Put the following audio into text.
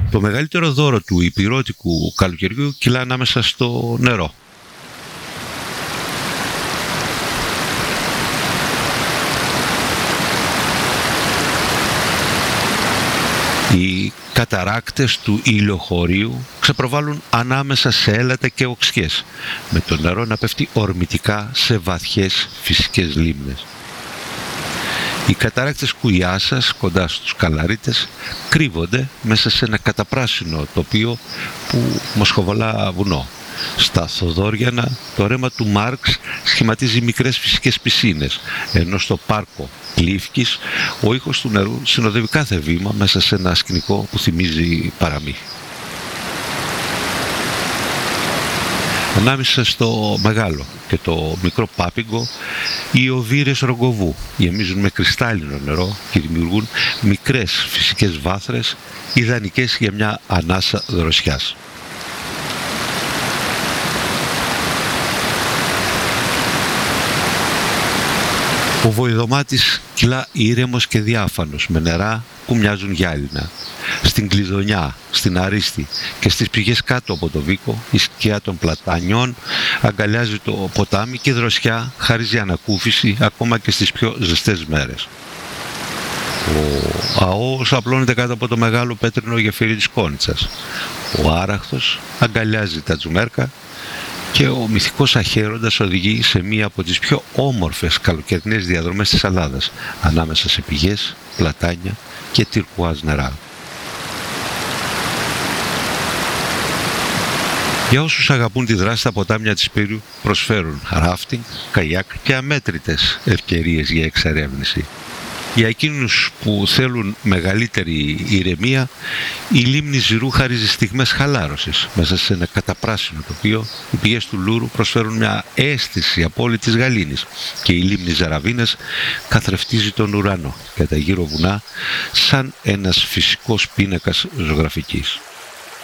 Το μεγαλύτερο δώρο του υπηρώτικου καλοκαιριού κυλά ανάμεσα στο νερό. Οι καταράκτες του ηλιοχωρίου ξεπροβάλλουν ανάμεσα σε έλατα και οξιές, με το νερό να πέφτει ορμητικά σε βαθιές φυσικές λίμνες. Οι καταράκτες Κουιάσας, κοντά στους Καλαρίτες, κρύβονται μέσα σε ένα καταπράσινο τοπίο που μοσχοβολά βουνό. Στα Θοδόριανα το ρέμα του Μάρξ σχηματίζει μικρές φυσικές πισίνες, ενώ στο πάρκο Κλίφκης ο ήχος του νερού συνοδεύει κάθε βήμα μέσα σε ένα σκηνικό που θυμίζει παραμύθι. Ανάμεσα στο μεγάλο και το μικρό Πάπιγκο, οι οβύρες Ρογκοβού γεμίζουν με κρυστάλλινο νερό και δημιουργούν μικρές φυσικές βάθρες, ιδανικές για μια ανάσα δροσιάς. Ο Βοηδομάτης κυλά ήρεμος και διάφανος, με νερά που μοιάζουν γυάλινα. Στην Κλειδονιά, στην Αρίστη και στις πηγές κάτω από το Βίκο, η σκιά των πλατανιών αγκαλιάζει το ποτάμι και η δροσιά χαρίζει ανακούφιση ακόμα και στις πιο ζεστές μέρες. Ο ΑΟΣ απλώνεται κάτω από το μεγάλο πέτρινο γεφύρι της Κόνιτσας. Ο Άραχθος αγκαλιάζει τα Τζουμέρκα και ο μυθικός Αχαίροντας οδηγεί σε μία από τις πιο όμορφες καλοκαιρινές διαδρομές της Ελλάδας, ανάμεσα σε πηγές, πλατάνια και τυρκουάζ νερά. Για όσους αγαπούν τη δράση, τα ποτάμια της Πύρου προσφέρουν ράφτινγκ, καγιάκ και αμέτρητες ευκαιρίες για εξερεύνηση. Για εκείνους που θέλουν μεγαλύτερη ηρεμία, η λίμνη Ζηρού χαρίζει στιγμές χαλάρωσης. Μέσα σε ένα καταπράσινο τοπίο, οι πηγές του Λούρου προσφέρουν μια αίσθηση απόλυτης γαλήνης και η λίμνη Ζαραβίνας καθρεφτίζει τον ουρανό και τα γύρω βουνά σαν ένας φυσικός πίνακας ζωγραφικής.